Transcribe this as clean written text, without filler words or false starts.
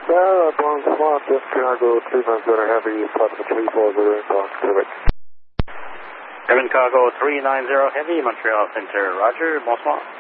Bonsoir, Jeff Chicago 390 Heavy, Papa 340 Pacific. Kevin Cargo 390 Heavy, Montreal Center, Roger, bonsoir.